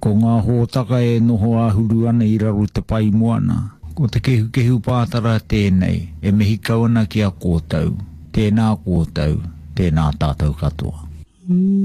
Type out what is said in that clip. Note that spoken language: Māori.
Ko ngā hōtaka e noho ahuru ana I raru te pai moana. Ko te kehu pātara tēnei, e mihi kauna ki a kōtau. Tēnā kōtau, tēnā tātou katoa.